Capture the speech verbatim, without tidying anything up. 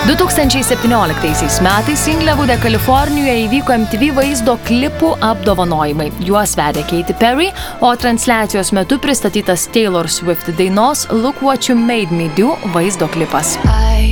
du tūkstančiai septynioliktaisiais metais Inglevude, Kalifornijoje įvyko M T V vaizdo klipų apdovanojimai. Juos vedė Katy Perry, o transliacijos metu pristatytas Taylor Swift dainos Look What You Made Me Do vaizdo klipas.